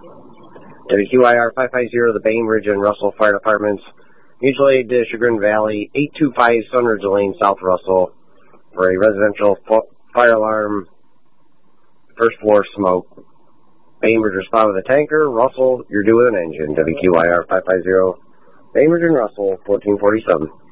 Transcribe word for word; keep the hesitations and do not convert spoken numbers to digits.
W Q I R five five zero, the Bainbridge and Russell Fire Departments. Mutual aid to Chagrin Valley, eight two five Sunridge Lane, South Russell, for a residential fire alarm, first floor smoke. Bainbridge responded with a tanker. Russell, you're due with an engine. W Q I R five five zero, Bainbridge and Russell, fourteen forty-seven.